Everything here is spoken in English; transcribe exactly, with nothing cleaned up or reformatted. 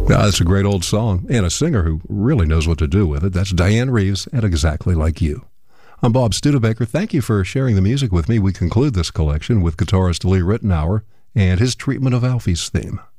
Now, that's a great old song, and a singer who really knows what to do with it. That's Diane Reeves and Exactly Like You. I'm Bob Studebaker. Thank you for sharing the music with me. We conclude this collection with guitarist Lee Ritenour and his treatment of Alfie's theme.